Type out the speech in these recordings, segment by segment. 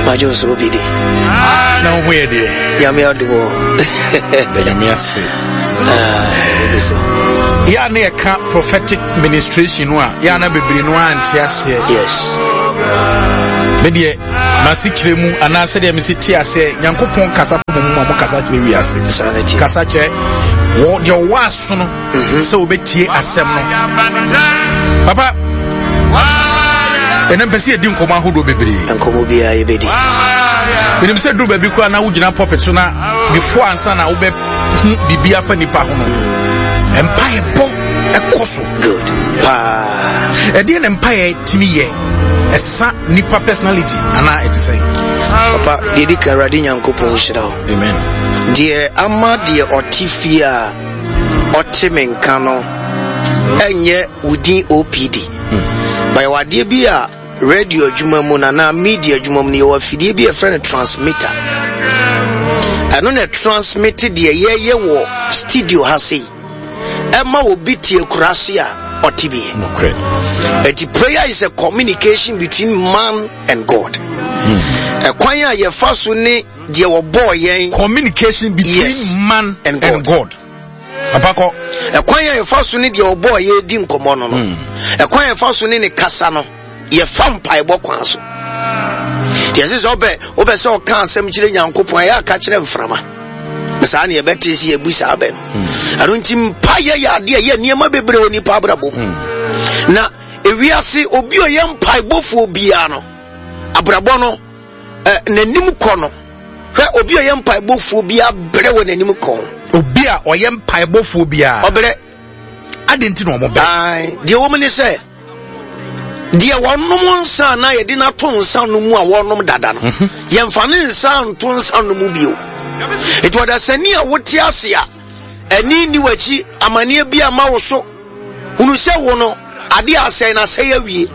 Majos Obidi. No way, dear. Yamia Duo. The Yamias. Yana prophetic ministration. Yana Bibrinwa and Tiasia. Yes. Media Masikrimu, and I said, Missy say, Yankopon Casapo Casachi, Casache, what your was so betty as Papa. And then Bessie didn't come out who do baby and come over here, baby. When you said do baby, now would you not puppet sooner before and son, I will be up any pahono. Empire bomb a coso. Good. A dear empire to me, a son nipa personality, and I it's saying, Papa, Didika Radinian Copo Shiro. Amen. Dear Amma, dear Otifia, Otimen Cano, and yet within OPD. By what dear be a radio Jumamuna, media Jumamni, or Fidi be a friend transmitter. I know that transmitted the year war studio has say. Emma will beat your Crasia or TB. No credit. But the prayer is a communication between man and God. A choir, your first one, dear boy, communication between man and God. A choir, your first one, your boy, ye dim comono. A choir, first one in a casano, ye found pie bokwanso. Yes, is obe so can cemetery yanko poya catch them from her. Sani a better see a busa ben. I don't think paya ya dear ye near my baby ni pabrabo. Now, if we are see obio yam pie bofo biano, abrabono, nenimukono, where obio yam pie bofo bia brewen nenimuko. Obia or yam pie bofo bia. Obre, I didn't know more. The woman is say. Dear one no son, I did not turn sound no more one dada. Yam fanning sound turns on the mobile. It was a senia what yasia, and ni wachi, a mania be a mouse so. Who say one, Adia say, I say a we.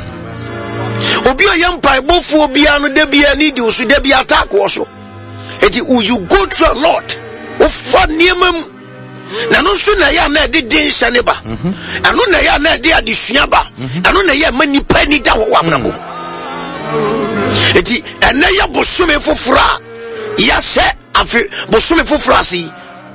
Obia yam pie both for Biano debia need you, should there be attack also. It you go to a lot of fun near mum. Nano suna ya na de den shaneba. Anu na ya na de adisuaba. Anu na ya mani pani da wo amrabo. Eti ena ya bosume fofura. Ya se afi bosume fofura si.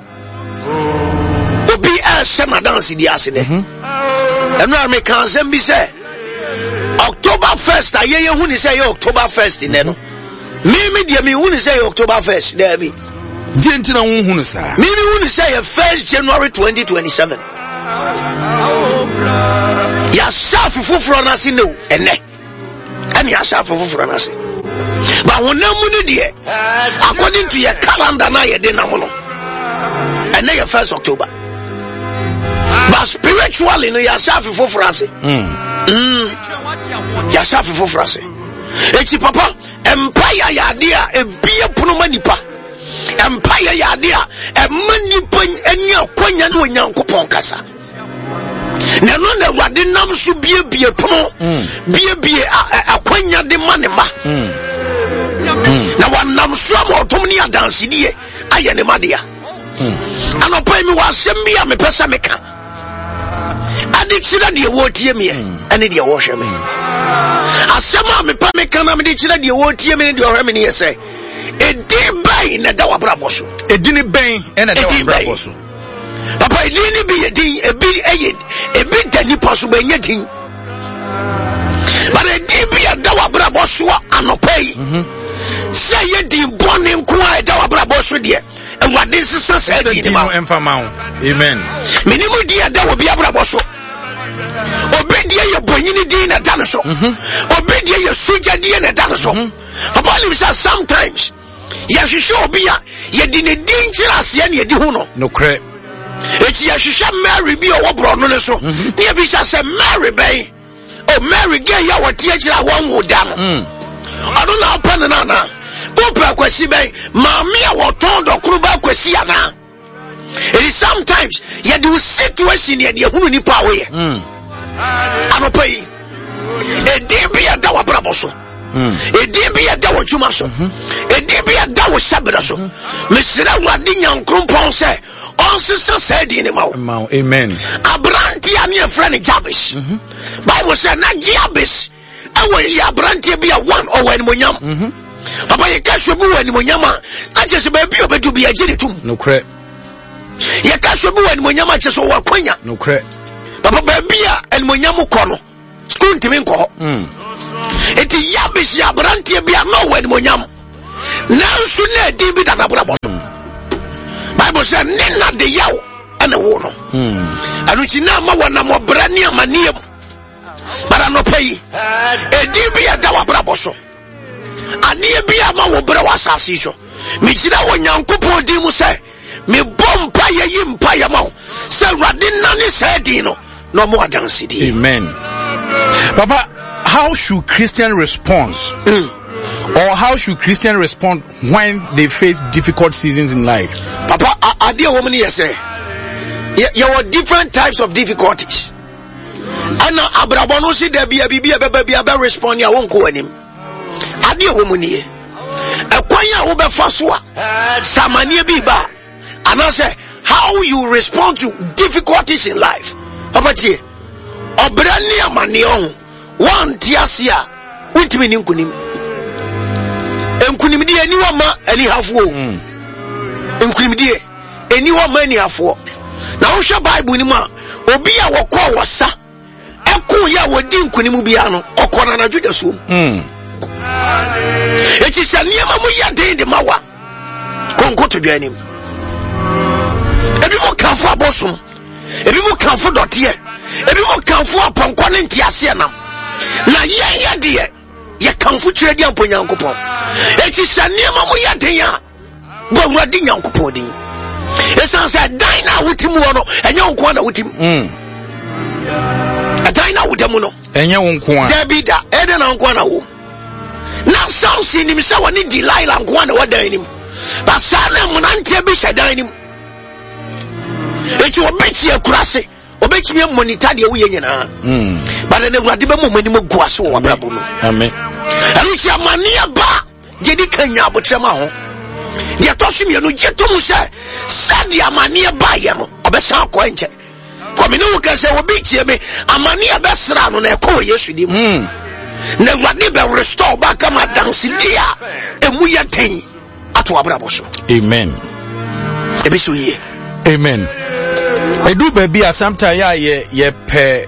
Obi a shema dance di asene. Enu ame kan sembi se October 1st ayeye hu ni se October 1st neno. Me dia me hu ni se October 1st there be. Gentina who say, maybe when you say 1st January 2027. Yasha for Franasi no, and Yasha for Franasi. But when no money dear, according to your calendar, now you're dinner, and now 1st October. But spiritually, no Yasha for Franasi. Yasha for Franasi. It's papa, empire yadia, a beer punumanipa. Empire yadia, a money point any Konya no Yankopon Kasa. Nanona Wadinam should be a pono, be a Konya de Manema. Now one nam swam or Tonia dance, I am a Madia. And a pay me was Sembia me Pesameka. I did see that the word here me, and it wash me. As some me Pameka, I did see that the word here me, and your remedy say. A dim bay in a dawa braboso. A dinny bay and a dawa braboso. Papa, it didn't be a ding, a bit any possible anything. But a dim be a dawa braboso and no pay. Say a dim born in quiet dawa braboso, dear. And what this is said in Amen. Minimum dear, that will be a braboso. Obedia your boyini din a danoso. Obedia your suja din a danoso. Papa, sometimes. Yashisho be ye didn't dangerous yen huno. No crap. It's Yashisha Mary be a wobron so. Yabisha say Mary bay. Oh, Mary gay yawa teacher one would down. I don't know panana. Papa kwesi bay, Mamia wa tondo kruba kwesiana. It is sometimes ye do situation ye huni power. I'm a pay. A dear be a dawa braboso. It didn't be a dawa chumaso. It didn't be a dawa sabraso. Mr. Wadinian Crumpon say, all sisters said in him. Amen. Abranti and your friend Jabis. Bible said, not Jabis. I will Abranti be a one or when we yam. Papa ye ka shobu wani monyama na chese ba bi obedu bi agye tum. No kre. Ye ka shobu wani monyama chese wa kwanya. No kre. Papa ba bia en monyamu kɔ no. School ntimi nkɔ. Eti ya bisi abrantie bia no wani monyam. Nansu na di bi da na brabo. Bible say nena de yawo ana wo no. Anu chi na ma wana mo brani amaniam. Bara no pay. Edi bi ada wa brabo so. Ade bi ama wo bra wa asase so. Mi chira wo Nyankopɔn di mu say me bompa ye yimpa ya ma. Say rade na ni say di no. No more dance di. Amen. Papa, how should Christian respond? Or how should Christians respond when they face difficult seasons in life? Papa, a dear woman here say, there are different types of difficulties. And Abrabano see there be a respond, ya won't go any. A dear woman here, a quanya over Faswa, Samania Biba, and I say, how you respond to difficulties in life. Papa, Obrania Manion, one Tiasia, Wintmin Kunim. Enkunimdie eniwa ma eni hafo enkunimdie eniwa ma eni hafo na wo hwe Bible ni ma obi a wokɔ wasa ekun ya wodi nkunimu bia no okɔ na Juda so eti sɛ niema mu ya den de mawa konko to bia nim ebi mo kanfo abosom ebi mo kanfo dɔteɛ ebi mo kanfo apankɔ ne ntiase nam na ye de ye kanfo twere di ampo Nyankopɔn eti sɛ niema mu ya den a bo wurade Nyankopɔn din esan sɛ dan na wotim wo no enye nko na wotim dan na wodamu no enye nko a Davida ede na nko na wo na Samson nim sɛ woni Delilah nko na wadan nim ba sa na munantia bi hyɛ dan nim eti obechi akurase obechi me monitor de wo ye nyina ba na wurade be mo mani mo guase wo wabrabo no amen anu chi amania ba de di kanya abotrema ho de atosu me no je to mu sɛ sadi amania ba ye no obesan akɔ nche kwame no ka sɛ obi tie me amania be sra no na ɛkɔ Yesu dim na wurade be restore back am dance dia emu ye ten ato wabrabo so amen ebi so ye amen. Edu baby sometimes ye pe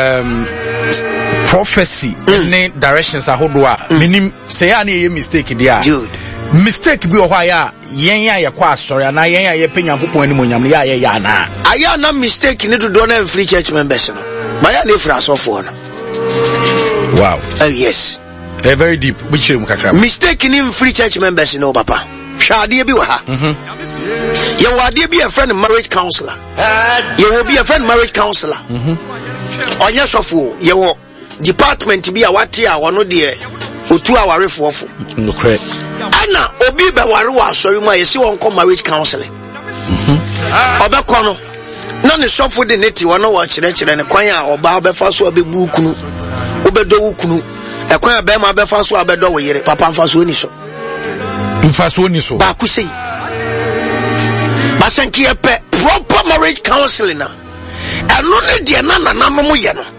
prophecy any directions ahodoa minim say ya na ye mistake dia mistake bi o hwa ya yen ya ye kwa asori na yen ya ye pe Nyankopɔn anim onyam ya ye ya na aya na mistake ni do na free church members no ba ya na fra asofo no wow yes very deep which room kakra mistake ni free church members no papa hwade bi wa ha you are be a friend marriage counselor. You will be a friend marriage counselor. On your sofu, you department be a what year or no dear or 2 hour for no correct. Anna Obi Bawarua, so you might see one marriage counseling. Obekono. None is soft with the netty one watch and a choir or Baba Faso be Bukunu, Ubedo Ukunu, a choir Bema Befaso Abedo, Papa Fasuniso. Fasuniso. Bakusi. Basanki proper marriage counseling na eno ne de na nananom ye no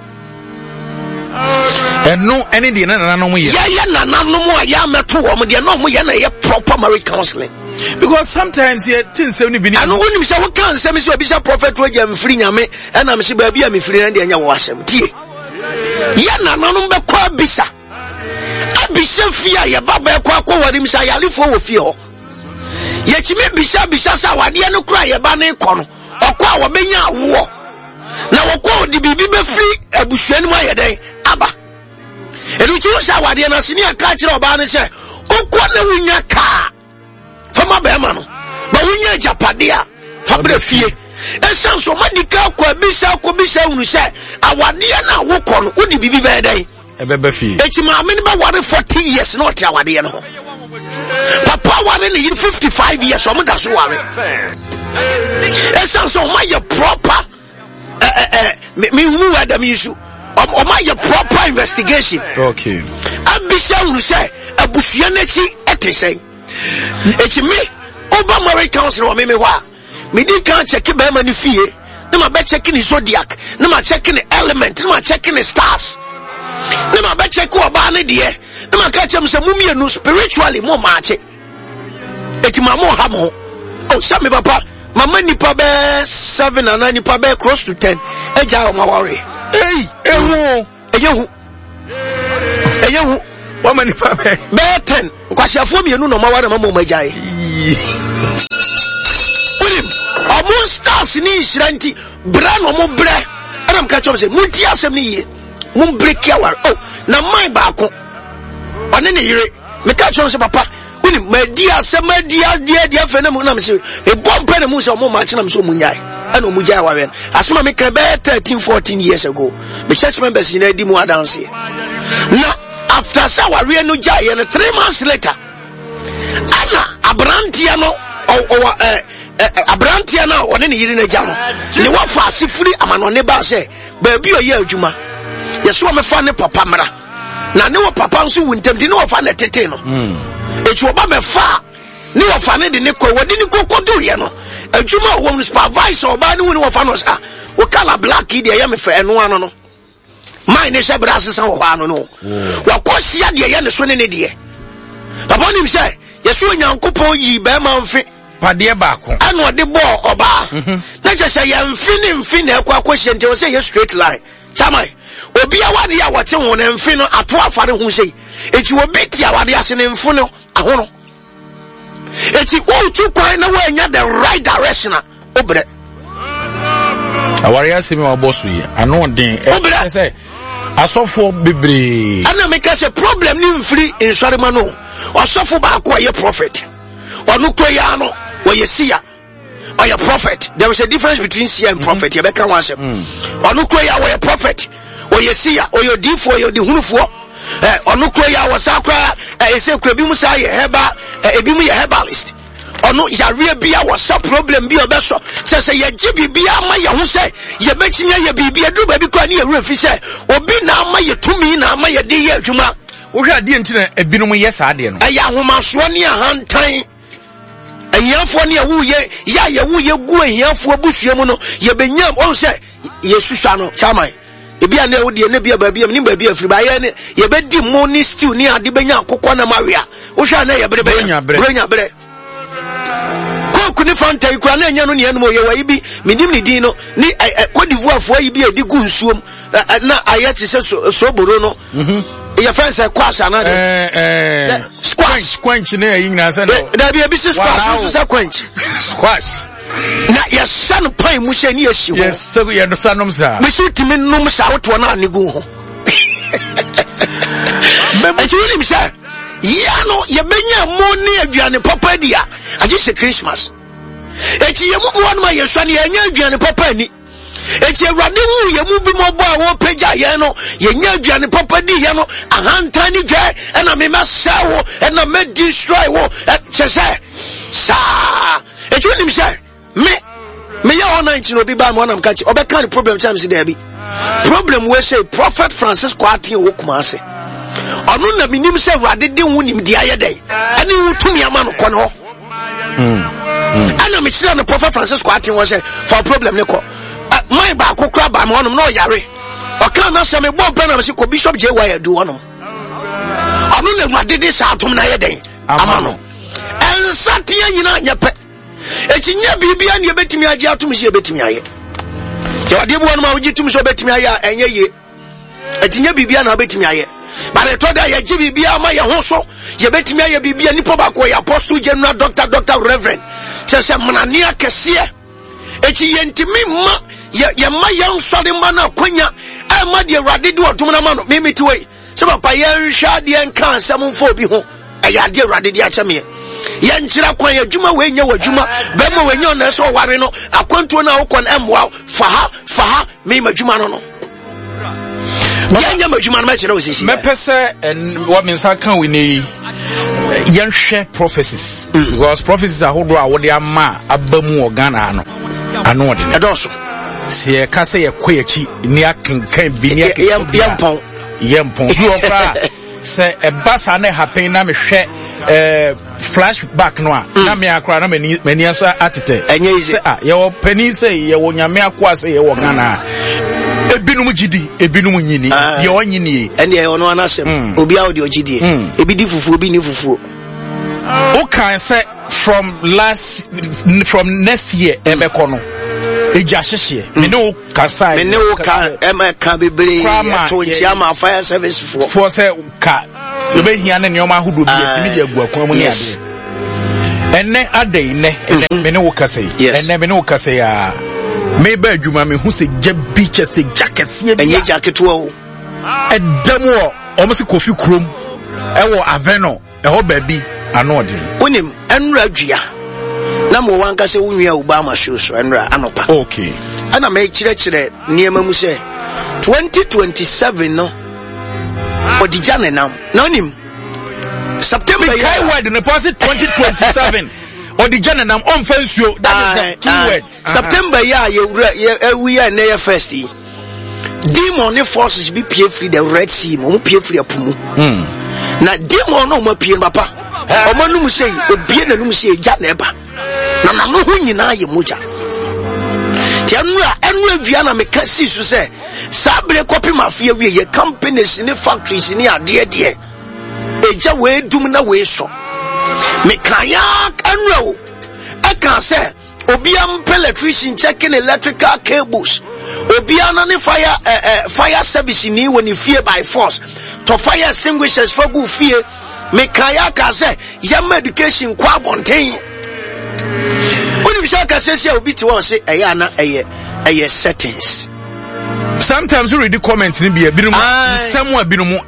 eno ene de na nananom ye ya nananom a ya meto wo de na mo ye na ye proper marriage counseling because sometimes ye tin sem ni bi ni eno wonim se wo kan sem se obi se prophet wo jam free nyame ena me se ba bia me free na de anya wo asem tie ya nananom be kwa bisa abisa fia ye baba kwa kwa warim sa yalefo wo fie ho yechime bisa sa wade no kura ye ba ne kono okwa wo benya awo na wokwa odi bibi be free abusuanu ayeden aba elu chi sa wade na sini aka kire oba ne se okwa na wunya ka fama be ma no ba wunya japade a fabre fie esan so madika kwa bisa unu se awade na wo kono odi bibi be den ebebe fie echima amene ba ware 40 years na oti awade no Papa ware ni 55 years o muda so ware esan so my proper me hu adam issue o my proper investigation okay abisha unu say abusua na chi etesen echi me oba marriage counselor o me hwa me di kan check be ma ni fie na ma be check ni zodiac na ma check ni element na ma check ni stars na ma be check oba ne de na ma na catch him some mummy spiritually more match. Eti mamo hamo. Oh, Sammy Papa, my money pabe 7 and 9 pabe close to 10. Eja my worry. Hey, eyo. What many pabe? Be 10. Kwasi afo mi enu no ma ware mamo majai. William, omo stars ni isranti, bra no mo bre. Adam catch him say, munti asem ni ye. Mum break your oh, na my back. On any year, me catch him say, Papa. My dear, some dear phenomenon, a bomb penny moose or more match, and I'm so munyai. I know Mujai Warren. As my make about 13-14 years ago, the church members in Eddie Moore dance here. Now, after Sawa Riano Jai, and 3 months later, Anna Abrantiano or Abrantiano or any year in a jam. You want fast free, I'm on neighbor say, baby, a year, Juma. Yes, I'm a fan of Papamara. Now, no papa who wouldn't tell you no fan at Teteno. It's what I'm a far. No fan de Nico, what didn't go do, you know. A Juma woman supervisor or Banu of Fanos. What color black kid, I am a fair no one. Mine is a brasses and one no. Well, course, the Yan is winning idea. Upon him say, yes, when young couple ye bear monthly. Padia Baco. And what the ball or bar. Let's just say, I'm fin, a question to say a straight line. Chamai. Obi awade ya wate won emfe no ato afare hu sei eti obi ti awade ase ne mfu no ahono eti wo tu kwan na wanya the right direction obre aware ase me oboso yi ano den e say asofo bebre ana make say problem ni mfiri inswarema no osofo ba ko ye prophet onu koya no wo ye sia or your prophet. There is a difference between seer and prophet. You better answer. Onukroya or your prophet, or your seer, or your deep for your dihunufo. Onukroya was sakra. I say Krebimusa heba, ebimi herbalist. Onu yaria bia was some problem be a beso. Say ye jibi bia ma ya hu say ye bechinya ye bibia do baby kwa ni e refi say obi na ma ye tumi na ma ye de ye adwuma. Wo hwa de ntina ebinom yes ade no. Aya homaso ne ahantan. Eyanfo ne wuye ya wuye gu eyanfo abusuamu no ye benyam on say yesusua no chaman ebi ane wo de ne bia ba bia ni ba bia firi ba ye ne ye bedi mo ni stew ni ade benya akokɔ na mawia wo hwa na ye brenya bre koku ni fanta ikura na enya no ne enu ye wa ibi minim ni din no ni kodivu afo yi bi edi gu nsuom na ayete se soboro no your friend say squash another quench na yin na say no there be a business squash so say quench squash na your son pan mu she ni ehyi ho yes so you understand nom sir me shoot me num sha woto na anigu ho me actually me say ya no ye benya mo ni aduane papa dia age se Christmas echi ye mu bo ma yesu na ye nya aduane papa ni echi ewrade hu ye mu bi mo bo a wo pagya ye no ye nya aduane papa di ye no ahanta ni dwe e na me masawo e na me destroy wo chese sa echi ni me say me ya ona nti no bi ba mo na mkachi obeka the problem time si there bi problem we say Prophet Francisco ati wo kuma ase onu na minim say ewrade de hu nim dia ye den ani hu tumi ama no kɔ no ana me chira no Prophet Francisco ati wo say for problem ne ko my ba kokra ba me wonom no yare oka na se me bo pa na me se ko Bishop JY do wonom onu na ewrade de sa atom na ye den ama no ensatia nyina nyepe echinya bibia ne betimi age atom se betimi aye je wade bo wonom a wogi tum so betimi aye enye ye echinya bibia na betimi aye bare to da ye gi bibia ma ye ho so ye betimi aye bibia nipo ba ko ye apostle general doctor reverend se manane akese echi yentimi ma ye ma yan sori ma na kwanya e ma de ewrade de otom na ma no mimiti we se papa ye nhwa de enka asem mfo bi ho e ya de ewrade de acha me ye nchira kwan ye dwuma we nya wadwuma be ma we nya na so ware no akwantuo na wokon emwa fa me ma dwuma no ye nya ma dwuma no ma chira osisi me pese and what means how can we need share prophecies because prophecies are hold a wode ama abamu organa ano de edoso se ka se ye kwachi ni akenkan bi ni yempon bi okra se ebasa na happen na me hwe flashback no na me akra na mani asa atete enye ize ye wo pani se ye wo nyame akwa se ye wo gana Ebinum gidi, ebinum nyini. Ye onyini. Ene ono anasem. Obi a odi ogidi. Ebi di fufu, obi ni fufu. O can say from next year ebekono. Eja hihye. Me no kasa. Me no ka bebre to chiama fire service for say ka. Obe hia ne nyoma hodo bi etimi de agu akwan mu ne ade. Enne adai ne me ne wo kasa yi. Enne me ne wo kasa ya. Me ba adwuma me hu se jabi chese jakese bi. Enye jacket wo. Edam wo omo se kofi krom. Ewo aveno eho baabi anode. Unim enra adua. Na mo wanka se wunua Obama shows enra anopa. Okay. Ana me chire niema mu se 2027 no. Odija nenam. Na onim September kai word no pass 2027. Odija nenam on fansuo. That is the keyword. September we are near first. Demon forces be pay free the Red Sea, mo pay free apumu. Na demon no mo pay papa. Omanum say obie na num say ja na eba. Na no ho nyina ye moja. Enra dua na meka sisu say sabre copy mafia we ye companies ni factories ni ade ade. Eja we dum na we so. Meka ya enra o. Aka say obiam electrician checking electrical cables. Obiana ni fire service ni when you fear by force. To fire extinguishers for go fear. Mekaya ka say yam education kwa bonten. When you shaka say obi ti won say eye settings. Sometimes you read the comments ni be binumu somewhere binumu.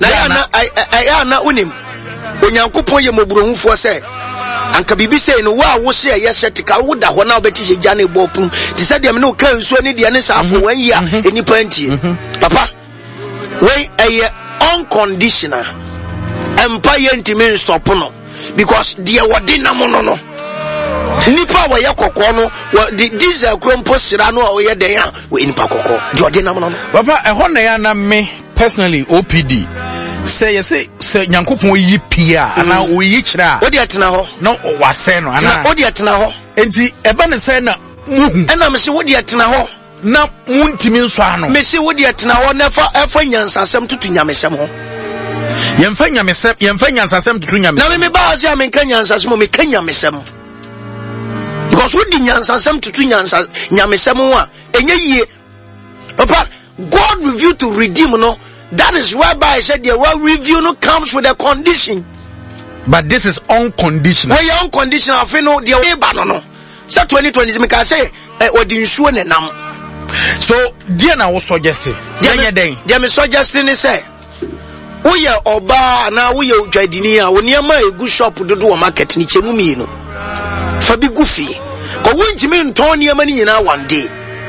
Na unim. Onyankopon ye moburohufo say anka bibi say no wa wo say eye setika wo da ho na obeti se gya na ebopum. Ti say dem no kan so ni de ne safo wan yi a enipa antie. Papa we eye unconditional. Empire intimate stop no because the wadina mono no nipa wa yakoko no this krompo sira no o ye den a we nipa kokko the wadina mono no papa ehon na ya na me personally OPD say nyankopon yi pia ana o yi kira odi atena ho no wase no ana odi atena ho enti eba ne say na na me se wodi atena ho na muntimi nso ano me se wodi atena ho na fa nyansasem tutu nyamesem ho yemfa nyansasem tutu nyamesem na me ba asia me kan nyansasem me kan nyamesem because wodi nyansasem tutu nyamesem ho a enye yie papa God review to redeem no. That is whereby I said the word review no comes with a condition. But this is unconditional. When you're unconditional, I feel no the way no. So 2020 me can say or the insurance nam. So dear na was suggesting. Dear me suggesting is say we are oba na we are jadinia when you my good shop do market ni chemu mi no. Fabi goofy. Ko won't me turn your money na one day.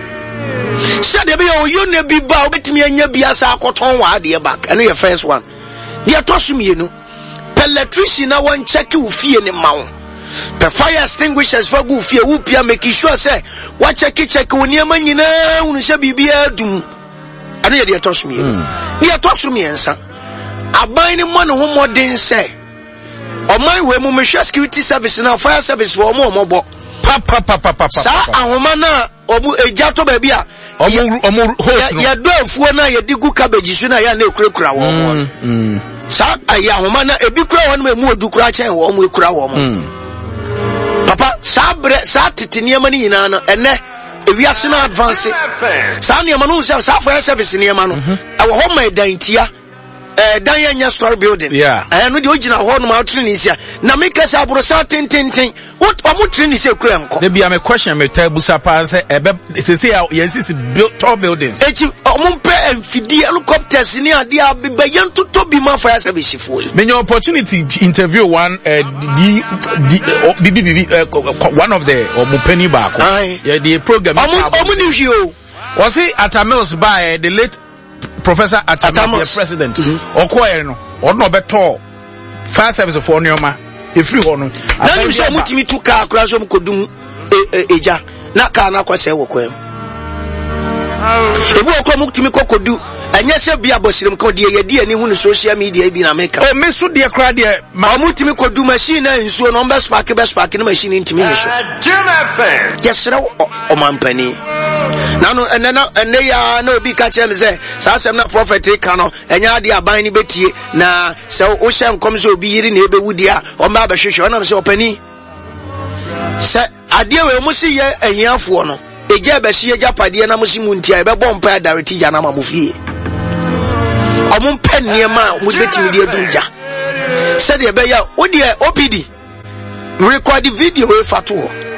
Said the you ne be bow betimi anya biasa akoton wa de back. I know your first one. They toss me you know. Electrician na one check you fie ne mawo. The fire extinguishers for go fie wo pia make sure say what check woni ama nyina unu se bibia dum. I know they toss me. They toss me ensa. Aban ni mo ne ho modern say. O man we mo security service na fire service for mo bo. Pa. Sa ahoma na obu ejato ba bia omo host no ya do afuo na ya digu cabbage so na ya na ekura wo mo sa aya ahoma na ebi kura won ma mu odukura chen wo mo ekura wo mo papa sa bre sa titini ama ni nyina no ene ewiase na advance sa ne ama no sa fire service ne ama no e wo ho ma dantia dan yanya store building no de ogina ho no ma training sia na make us aburo sa ten what omo training sia kura enko dey be am question me tell busa pa say ebe say yes is built tall buildings echi omo pe amfidi helicopters ni ade abeba yanto to bi ma fire service fuel me your opportunity interview one one of the omo penny back the program omo ni hio was it at Amels by the late Professor Atamos, the president, Okoye no, or no better fire service for Nyoma, if you want. Now you say mutimi tu car crash on kodum eja na car na kwase wokwem. Ebu okwa mutimi kokodu anya se bia bosirim ko de ye de ani hu social media bi na make. Oh me so de kra de ma mutimi kodu machine na nsuo no be spark na machine ntimi ni so. Yes, o mampani. Nano and they are no big catch them say, Sassam na prophet Kano, and Yadi are buying Betty, na so Ocean comes to be in Woodia or Maba Shisho, and I'm so penny. Say, I dear we must see a year for no. A Jabashi Japadi and Amusimuntia, a bomb pad, Daritija Mufi. A moon pen near ma was betting dear Dunja. Said the Beya, oh dear, OPD. Record the video for 2.